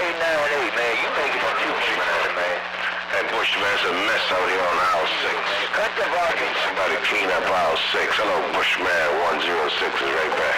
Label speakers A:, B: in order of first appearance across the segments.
A: 898, man. You make it too much, man.
B: Hey, Bush, man, it's a mess out here on aisle 6.
A: Cut the volume.
B: Somebody clean up aisle 6. Hello, Bushman 106 is right back.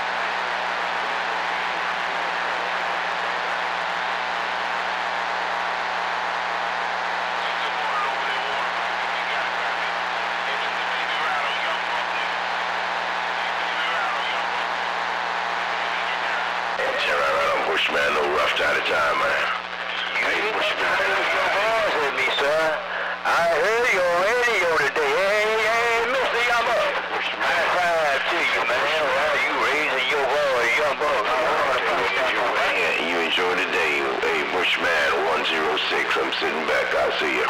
B: Bushman, a little roughed out of time, man.
A: Hey, Bushman. Your voice at me, sir. I heard your radio today. Hey, Mr. Yumbo. High five to you, man. Why you raising your voice, Yumbo?
B: You enjoy the day. Hey, Bushman 106, I'm sitting back. I'll see you.
C: 106,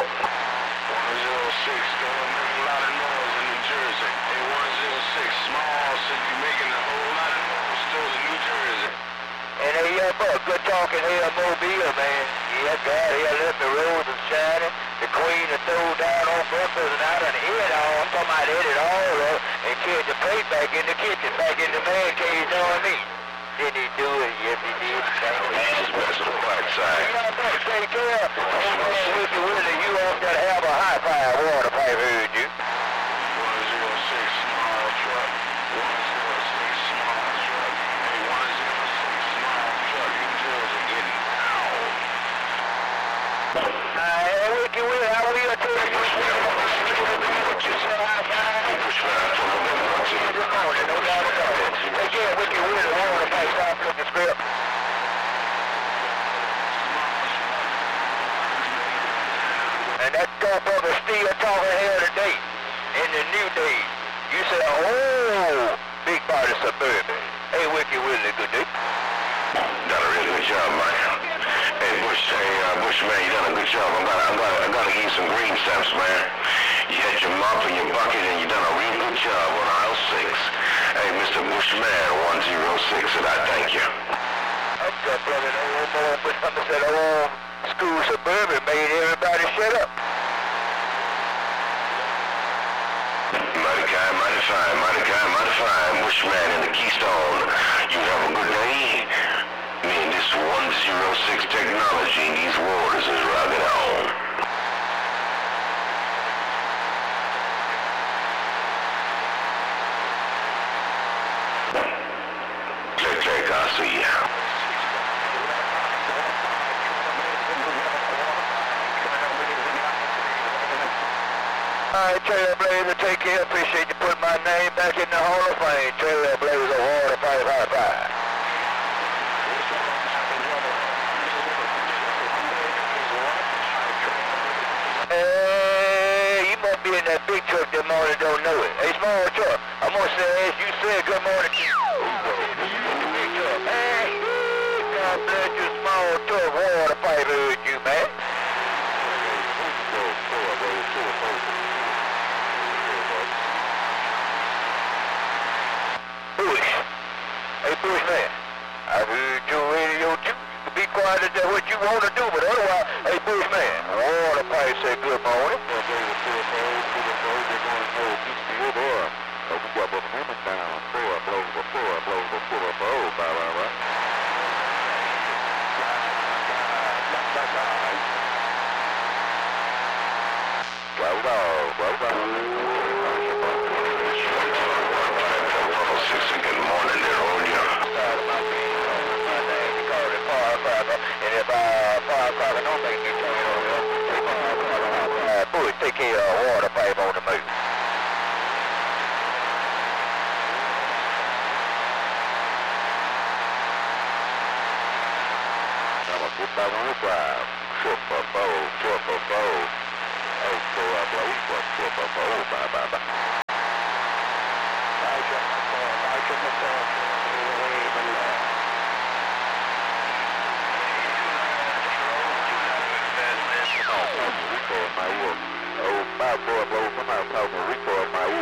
C: don't make a lot of noise in New Jersey. Hey, 106, small city making a whole lot of noise still in New Jersey.
A: And hey, Yumbo, good talking here, Mobile, man. Yeah, God, here let the rose is shining. The queen is thrown down on breakfast and out and hit all. I'm talking about hit it all up and carried the plate back in the kitchen, back in the man cave, you know what I mean? Did he do it? Yes, he did.
B: He's best on the black side.
A: Take care. Mr. Willie, you ought to have a high five water pipe, heard you.
C: 106, small truck. 106, small truck. Hey, 106, small truck. New Jersey getting out.
A: Hey, Wiki Willie, how are you doing? What you say, high five? Good morning, no doubt about it. Take care, Wiki Willie, water pipe, stop looking script. And that dope brother still talking here today, in the new days. You say, oh, big body suburban. Hey, Wiki Willie, good day.
B: Done a really good job, man. Hey, Bushman, you done a good job. I gotta give you some green stamps, man. You had your mop and your bucket, and you done a real good job on aisle 6. Hey, Mr. Bushman 106, and I thank you.
A: I'm just brother, but something said, oh, school suburban made everybody shut up.
B: Mighty kind, mighty fine, mighty kind, mighty fine. Bushman in the Keystone. You have a good day. Me and this 106 technology in these waters is rocking on. Check, I'll see ya.
A: Alright, Trailblazer, take care. Appreciate you putting my name back in the Hall of Fame. Trailblazer, water pipe, high five. Hey, you must be in that big truck this morning, don't know it. Hey, small truck, I'm gonna say, as you said, good morning. Big truck. Hey, God bless you, small truck, water pipe, heard you, man. Bush. Hey, Bush, man, I heard your radio too. You can be quiet if that's what you want to do, but otherwise, hey, Bush, man, water pipe say good morning. Bush, take care of water pipe on the move.
B: Back on the drive. Triple bow. Oh, so I believe what triple bow. Bye.
A: I just